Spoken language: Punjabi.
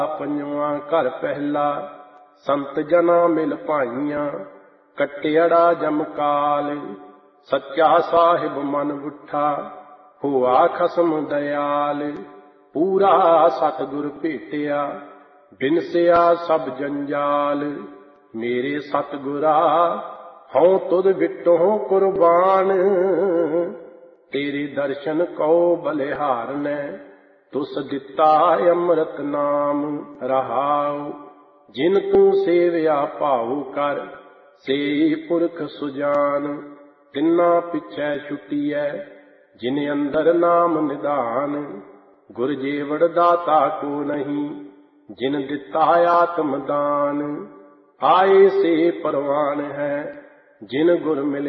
ਪੰਜਵਾਂ ਘਰ ਪਹਿਲਾ ਸੰਤ ਜਨਾ ਮਿਲ ਭਾਈਆਂ, ਕਟਿਆੜਾ ਜਮਕਾਲ। ਸੱਚਾ ਸਾਹਿਬ ਮਨ ਬੁੱਠਾ ਹੋਆ ਖਸਮ ਦਇਆਲ। ਪੂਰਾ ਸਤਿਗੁਰ ਭੇਟਿਆ ਬਿਨਸਿਆ ਸਭ ਜੰਜਾਲ। ਮੇਰੇ ਸਤਿਗੁਰਾ ਹਉ ਤੁਧ ਵਿਟੋਂ ਕੁਰਬਾਨ, ਤੇਰੇ ਦਰਸ਼ਨ ਕਉ ਬਲਿਹਾਰਨੈ। ਤੁਸ ਦਿੱਤਾ ਅੰਮ੍ਰਿਤ ਨਾਮ ਰਹਾਉ। ਜਿਨ ਤੂੰ ਸੇਵਿਆ ਭਾਉ ਕਰ, ਸੇ ਪੁਰਖ ਸੁਜਾਨ। ਤਿੰਨਾ ਪਿਛੈ ਛੁਟੀਐ ਜਿਨ ਅੰਦਰ ਨਾਮ ਨਿਧਾਨ। ਗੁਰ ਜੀਵੜ ਦਾਤਾ ਕੋ ਨਹੀਂ, ਜਿਨ ਦਿੱਤਾ ਆਤਮ ਦਾਨ। ਆਏ ਸੇ ਪਰਵਾਨ ਹੈ ਜਿਨ ਗੁਰ ਮਿਲਿਆ